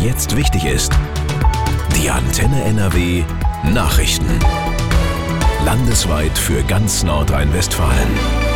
jetzt wichtig ist. Die Antenne NRW Nachrichten. Landesweit für ganz Nordrhein-Westfalen.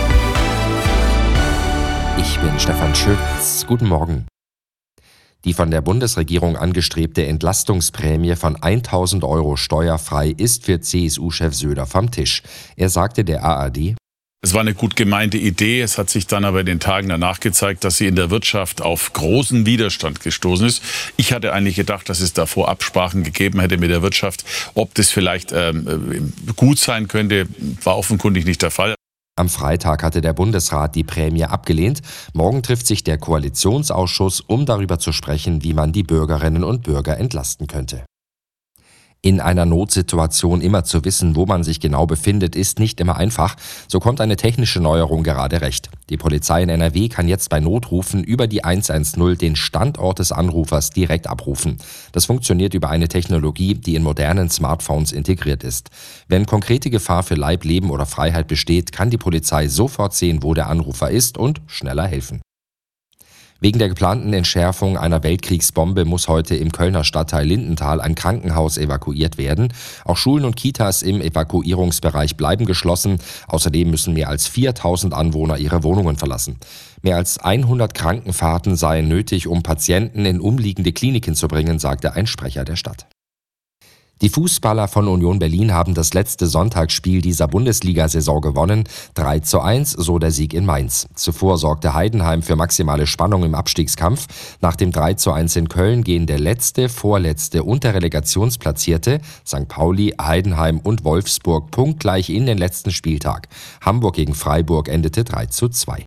Ich bin Stefan Schütz. Guten Morgen. Die von der Bundesregierung angestrebte Entlastungsprämie von 1.000 € steuerfrei ist für CSU-Chef Söder vom Tisch. Er sagte der ARD: Es war eine gut gemeinte Idee. Es hat sich dann aber in den Tagen danach gezeigt, dass sie in der Wirtschaft auf großen Widerstand gestoßen ist. Ich hatte eigentlich gedacht, dass es davor Absprachen gegeben hätte mit der Wirtschaft. Ob das vielleicht gut sein könnte, war offenkundig nicht der Fall. Am Freitag hatte der Bundesrat die Prämie abgelehnt. Morgen trifft sich der Koalitionsausschuss, um darüber zu sprechen, wie man die Bürgerinnen und Bürger entlasten könnte. In einer Notsituation immer zu wissen, wo man sich genau befindet, ist nicht immer einfach. So kommt eine technische Neuerung gerade recht. Die Polizei in NRW kann jetzt bei Notrufen über die 110 den Standort des Anrufers direkt abrufen. Das funktioniert über eine Technologie, die in modernen Smartphones integriert ist. Wenn konkrete Gefahr für Leib, Leben oder Freiheit besteht, kann die Polizei sofort sehen, wo der Anrufer ist und schneller helfen. Wegen der geplanten Entschärfung einer Weltkriegsbombe muss heute im Kölner Stadtteil Lindenthal ein Krankenhaus evakuiert werden. Auch Schulen und Kitas im Evakuierungsbereich bleiben geschlossen. Außerdem müssen mehr als 4.000 Anwohner ihre Wohnungen verlassen. Mehr als 100 Krankenfahrten seien nötig, um Patienten in umliegende Kliniken zu bringen, sagte ein Sprecher der Stadt. Die Fußballer von Union Berlin haben das letzte Sonntagsspiel dieser Bundesliga-Saison gewonnen. 3:1, so der Sieg in Mainz. Zuvor sorgte Heidenheim für maximale Spannung im Abstiegskampf. Nach dem 3:1 in Köln gehen der letzte, vorletzte und der Relegationsplatzierte, St. Pauli, Heidenheim und Wolfsburg, punktgleich in den letzten Spieltag. Hamburg gegen Freiburg endete 3:2.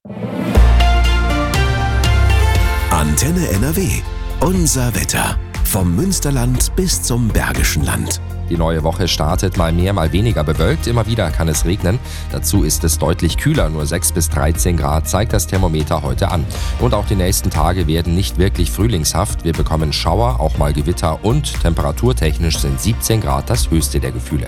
Antenne NRW. Unser Wetter. Vom Münsterland bis zum Bergischen Land. Die neue Woche startet mal mehr, mal weniger bewölkt. Immer wieder kann es regnen. Dazu ist es deutlich kühler. Nur 6 bis 13 Grad zeigt das Thermometer heute an. Und auch die nächsten Tage werden nicht wirklich frühlingshaft. Wir bekommen Schauer, auch mal Gewitter und temperaturtechnisch sind 17 Grad das höchste der Gefühle.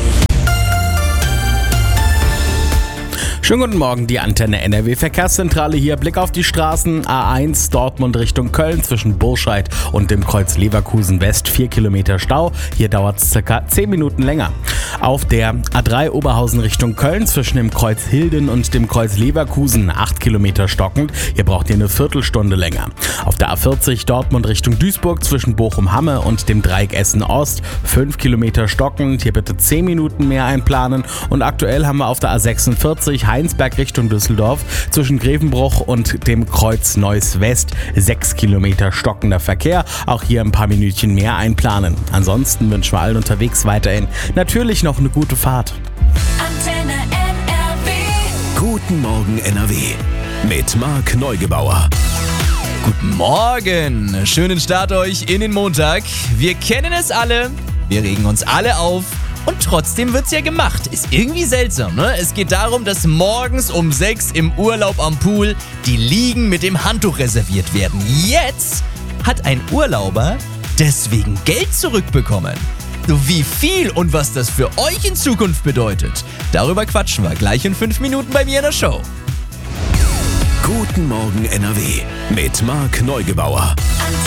Schönen guten Morgen, die Antenne NRW Verkehrszentrale hier. Blick auf die Straßen. A1 Dortmund Richtung Köln zwischen Burscheid und dem Kreuz Leverkusen West 4 Kilometer Stau. Hier dauert es ca. 10 Minuten länger. Auf der A3 Oberhausen Richtung Köln zwischen dem Kreuz Hilden und dem Kreuz Leverkusen 8 Kilometer stockend. Hier braucht ihr eine Viertelstunde länger. Auf der A40 Dortmund Richtung Duisburg zwischen Bochum-Hamme und dem Dreieck Essen-Ost 5 Kilometer stockend. Hier bitte 10 Minuten mehr einplanen. Und aktuell haben wir auf der A46 Heinsberg Richtung Düsseldorf zwischen Grevenbruch und dem Kreuz Neuss West 6 Kilometer stockender Verkehr. Auch hier ein paar Minütchen mehr einplanen. Ansonsten wünschen wir allen unterwegs weiterhin natürlich noch eine gute Fahrt. Antenne NRW. Guten Morgen NRW. Mit Marc Neugebauer. Guten Morgen. Schönen Start euch in den Montag. Wir kennen es alle. Wir regen uns alle auf. Und trotzdem wird's ja gemacht. Ist irgendwie seltsam, ne? Es geht darum, dass morgens um 6 im Urlaub am Pool die Liegen mit dem Handtuch reserviert werden. Jetzt hat ein Urlauber deswegen Geld zurückbekommen. Wie viel und was das für euch in Zukunft bedeutet, darüber quatschen wir gleich in 5 Minuten bei mir in der Show. Guten Morgen NRW. Mit Marc Neugebauer.